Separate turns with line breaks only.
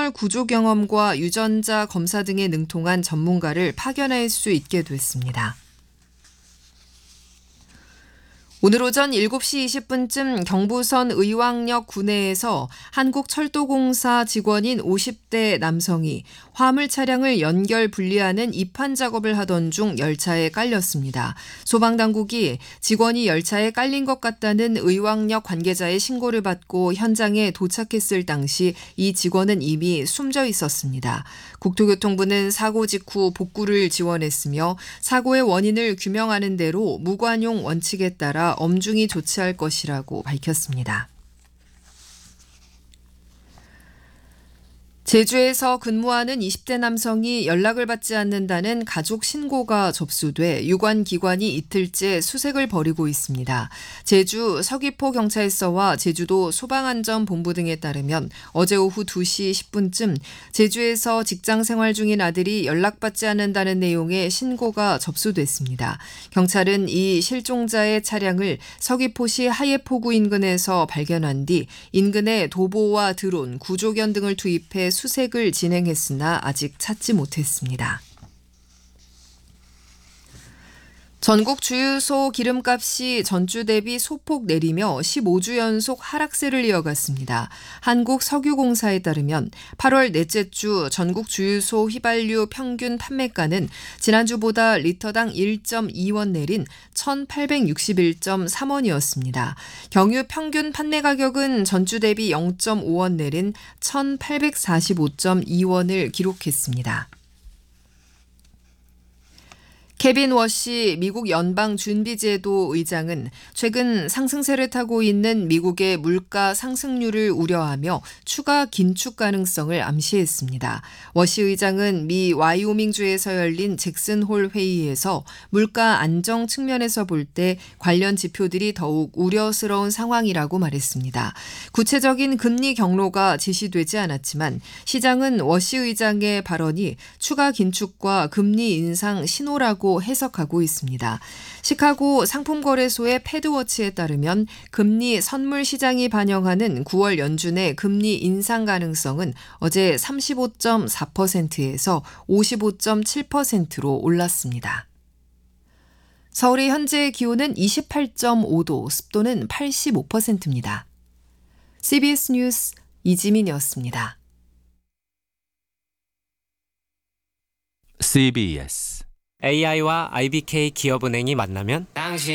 터미널 구조 경험과 유전자 검사 등에 능통한 전문가를 파견할 수 있게 됐습니다. 오늘 오전 7시 20분쯤 경부선 의왕역 구내에서 한국철도공사 직원인 50대 남성이 화물 차량을 연결 분리하는 이판 작업을 하던 중 열차에 깔렸습니다. 소방당국이 직원이 열차에 깔린 것 같다는 의왕역 관계자의 신고를 받고 현장에 도착했을 당시 이 직원은 이미 숨져 있었습니다. 국토교통부는 사고 직후 복구를 지원했으며 사고의 원인을 규명하는 대로 무관용 원칙에 따라 엄중히 조치할 것이라고 밝혔습니다. 제주에서 근무하는 20대 남성이 연락을 받지 않는다는 가족 신고가 접수돼 유관기관이 이틀째 수색을 벌이고 있습니다. 제주 서귀포경찰서와 제주도 소방안전본부 등에 따르면 어제 오후 2시 10분쯤 제주에서 직장 생활 중인 아들이 연락받지 않는다는 내용의 신고가 접수됐습니다. 경찰은 이 실종자의 차량을 서귀포시 하예포구 인근에서 발견한 뒤 인근에 도보와 드론, 구조견 등을 투입해 수색을 진행했으나 아직 찾지 못했습니다. 전국 주유소 기름값이 전주 대비 소폭 내리며 15주 연속 하락세를 이어갔습니다. 한국석유공사에 따르면 8월 넷째 주 전국 주유소 휘발유 평균 판매가는 지난주보다 리터당 1.2원 내린 1,861.3원이었습니다. 경유 평균 판매 가격은 전주 대비 0.5원 내린 1,845.2원을 기록했습니다. 케빈 워시 미국 연방준비제도 의장은 최근 상승세를 타고 있는 미국의 물가 상승률을 우려하며 추가 긴축 가능성을 암시했습니다. 워시 의장은 미 와이오밍주에서 열린 잭슨 홀 회의에서 물가 안정 측면에서 볼 때 관련 지표들이 더욱 우려스러운 상황이라고 말했습니다. 구체적인 금리 경로가 제시되지 않았지만 시장은 워시 의장의 발언이 추가 긴축과 금리 인상 신호라고 해석하고 있습니다. 시카고 상품거래소의 패드워치에 따르면 금리 선물 시장이 반영하는 9월 연준의 금리 인상 가능성은 어제 35.4%에서 55.7%로 올랐습니다. 서울의 현재 기온은 28.5도, 습도는 85%입니다. CBS 뉴스 이지민이었습니다.
CBS
AI와 IBK 기업은행이 만나면 당신